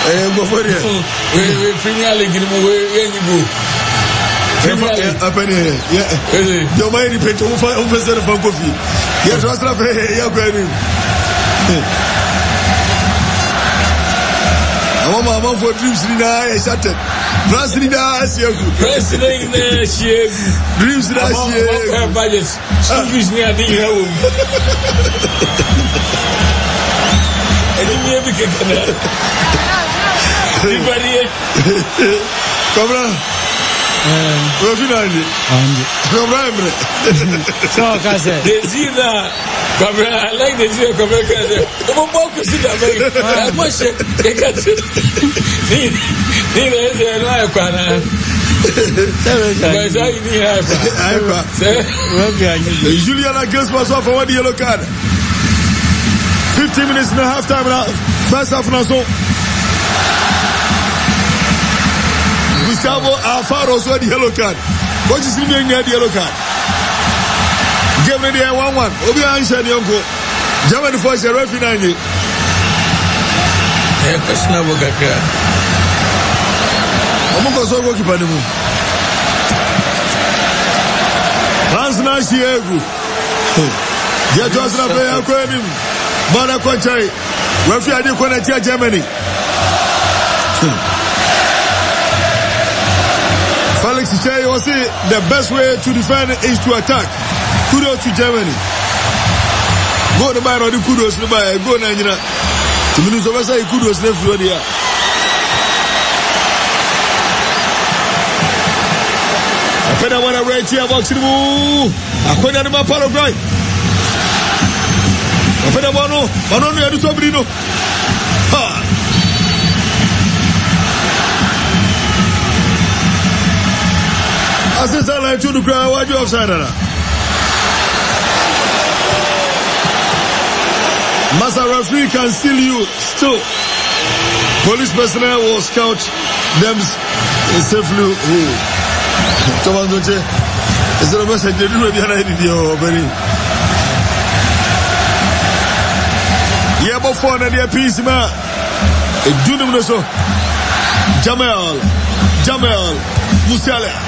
Go for it. We Premier League in way you go. Yeah. Your mind depends on coffee. Yes, what's up? You're going. I'm for dreams in the shattered. President, dreams in the budgets. Excuse me, I think you have. Come on. Finally. So, Casa, I like the zero commercial. I must say, Julian against myself for 1 yellow card. 15 minutes in the half time now. First half now. So Gustavo Alfaro saw the yellow card. What is he doing there? The yellow card. Game ready 1-1. Obi Ansha Nyonko. Germany force a referee. Questionable Gaka. Omuko so go keep animu. France na shiegu. Get us na play akwenim. Mana Kochai. Referee adi ko na tia Germany. Felix Chey was the best way to defend is to attack. Kudos to Germany. Go to buy no kudos to buy go na nyina. To minutes over say kudos na Florida. Apena wana right here box ni mu. Akwenda ni mapalo right. Apena mano no yadu sobrino. Ha. Assistant line to the ground, what you offside? Master referee can steal you still. Police personnel will scout them safely. Thomas Doche, is the message they do with the idea very. Yeah, but for another piece, man. Do them so. Jamal Musiala.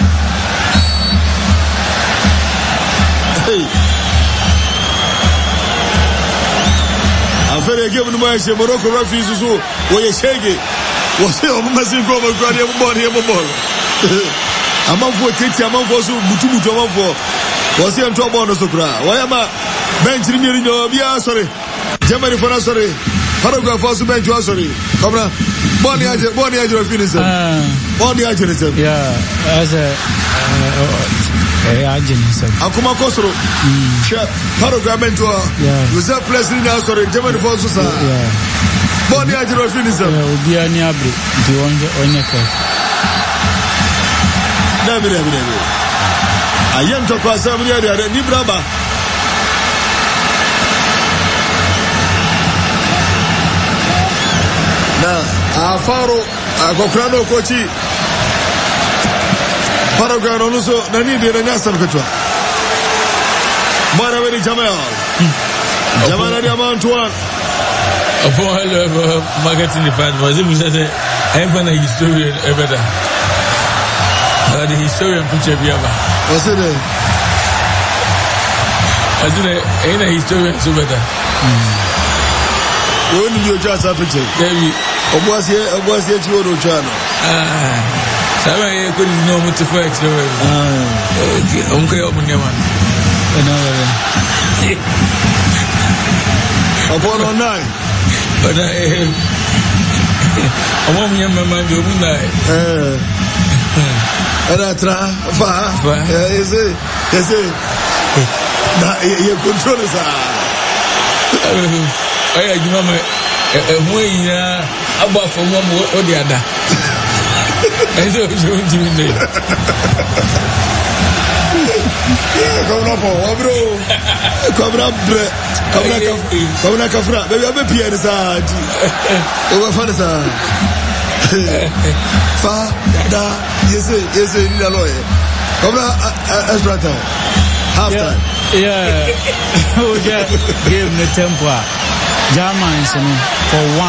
Hey. After they gave him my Morocco referees, so where you shake it was here on Messi go over Granny ball. A month for Titi, a month for Mutu, a month for was here on top on the Sokra. Why am I bench in your sorry? Germany for us, sorry. Paragraph also bench, sorry. Come on, Bonnie, I just finished. Bonnie, I just said, yeah, as a. Akuma Kosoro. Paragraph mentor. Was that pleasant now? Sorry, German forces. Body Agro finisher. Be a Niabri. Do you want your car? Never. I am to pass over the other Nibraba. Now, Faro, Agokrano Kochi. Paragraph also nani de na sabkatwa Mara very Jamal di Amantuan Apo marketing department was it say I'm a historian ever the historian picture biaba was it a historian so better woni you just have picture David Obuasi chiwo chano Sama ye could know what to fight. Okay, open your man. Upon online. But I want your man to moonlight. And I try. Is it? You control us. I give my way about for one or the other. I don't do it. Come up, Kafra. Maybe I'm a pianist. Over Fanasa. Yes, need a lawyer. Come on, extra time. Half time. Yeah. We give the tempo. Germans for one.